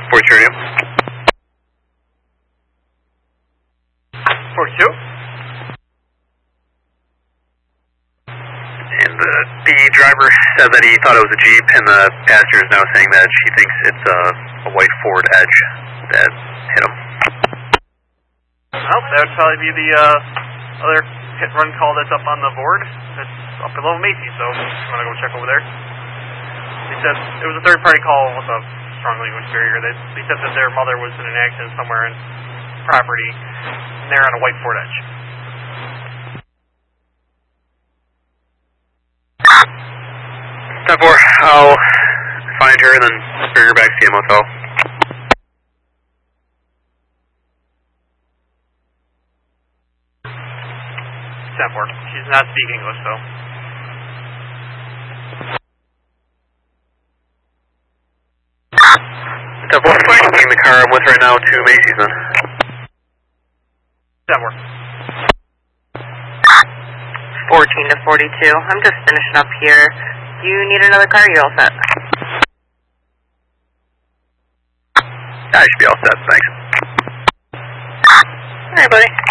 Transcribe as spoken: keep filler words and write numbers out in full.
forty-two. forty-two. And the, the driver said that he thought it was a Jeep, and the passenger is now saying that she thinks it's a, a white Ford Edge that hit him. Well, that would probably be the uh, other hit run call that's up on the board. That's up below Macy, so if you want to go check over there. They said it was a third party call with a strong language barrier. They, they said that their mother was in an accident somewhere in property, and they're on a white Ford Edge. ten four, I'll find her and then bring her back to the motel. ten four, she's not speaking English, so. ten four, I'm taking the car I'm with right now to Macy's then. ten four. fourteen to forty-two, I'm just finishing up here. Do you need another car? You're all set. I should be all set, thanks. Alright, buddy.